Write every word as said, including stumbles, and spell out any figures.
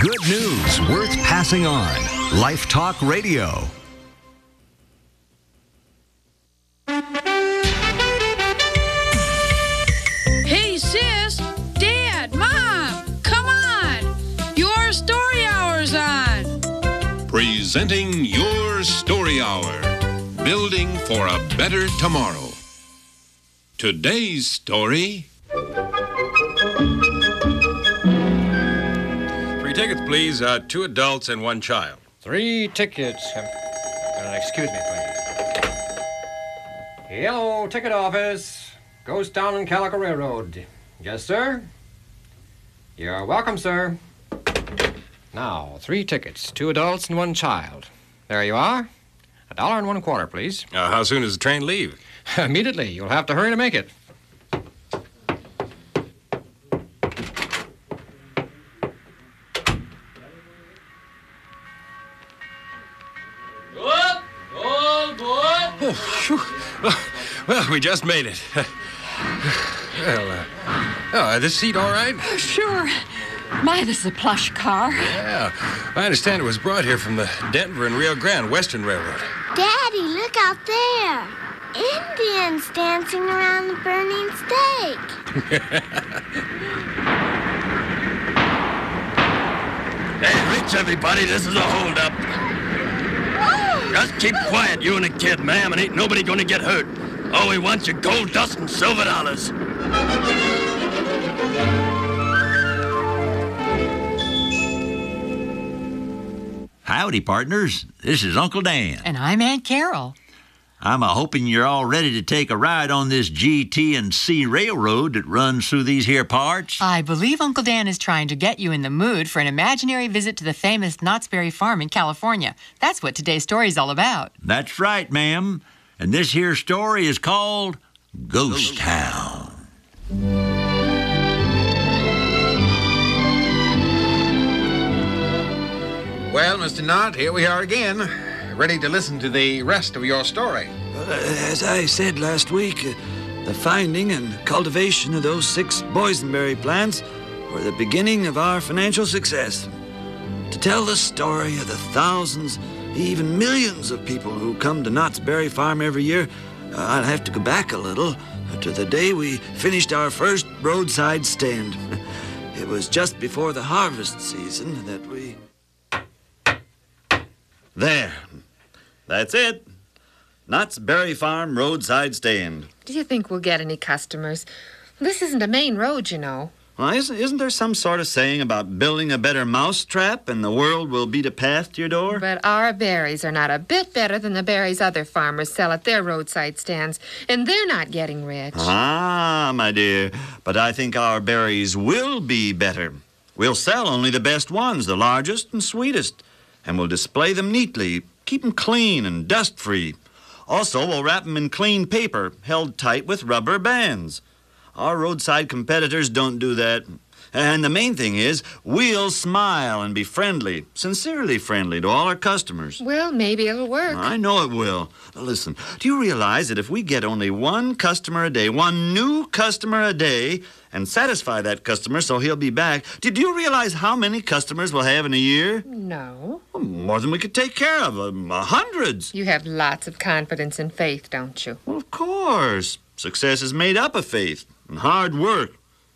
Good news worth passing on. Life Talk Radio. Hey, sis, Dad, Mom, come on. Your story hour's on. Presenting Your Story Hour. Building for a better tomorrow. Today's story. Three tickets, please. Uh, two adults and one child. Three tickets. Um, uh, excuse me, please. Hello, ticket office. Ghost Town and Calico Railroad. Yes, sir? You're welcome, sir. Now, three tickets. Two adults and one child. There you are. A dollar and one quarter, please. Uh, how soon does the train leave? Immediately. You'll have to hurry to make it. Up, old boy. Oh, phew. Well, well, we just made it. Well, uh, oh, this seat all right? Oh, sure. My, this is a plush car. Yeah. I understand it was brought here from the Denver and Rio Grande Western Railroad. Daddy, look out there. Indians dancing around the burning stake. Hey, Rich, everybody, this is a holdup. Oh. Just keep quiet, you and the kid, ma'am, and ain't nobody gonna get hurt. All we want's your gold dust and silver dollars. Howdy, partners. This is Uncle Dan. And I'm Aunt Carol. I'm a hoping you're all ready to take a ride on this G T and C railroad that runs through these here parts. I believe Uncle Dan is trying to get you in the mood for an imaginary visit to the famous Knott's Berry Farm in California. That's what today's story is all about. That's right, ma'am. And this here story is called Ghost Town. Well, Mister Knott, here we are again, ready to listen to the rest of your story. Uh, as I said last week, uh, the finding and cultivation of those six boysenberry plants were the beginning of our financial success. To tell the story of the thousands, even millions of people who come to Knott's Berry Farm every year, uh, I'll have to go back a little uh, to the day we finished our first roadside stand. It was just before the harvest season that we... There. That's it. Knott's Berry Farm roadside stand. Do you think we'll get any customers? This isn't a main road, you know. Well, isn't, isn't there some sort of saying about building a better mousetrap and the world will beat a path to your door? But our berries are not a bit better than the berries other farmers sell at their roadside stands, and they're not getting rich. Ah, my dear. But I think our berries will be better. We'll sell only the best ones, the largest and sweetest. And we'll display them neatly, keep them clean and dust-free. Also, we'll wrap them in clean paper, held tight with rubber bands. Our roadside competitors don't do that. And the main thing is, we'll smile and be friendly, sincerely friendly to all our customers. Well, maybe it'll work. I know it will. Now, listen, do you realize that if we get only one customer a day, one new customer a day, and satisfy that customer so he'll be back, did you realize how many customers we'll have in a year? No. Well, more than we could take care of, um, uh, hundreds. You have lots of confidence and faith, don't you? Well, of course. Success is made up of faith and hard work.